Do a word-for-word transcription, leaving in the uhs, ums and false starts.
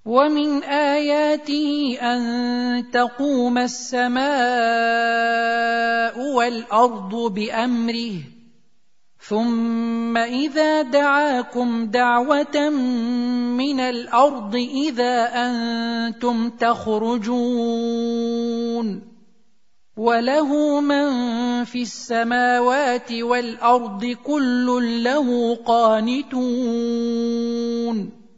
ومن آياته أن تقوم السماء والأرض بأمره ثم إذا دعاكم دعوة من الأرض إذا أنتم تخرجون وله من في السماوات والأرض كل له قانتون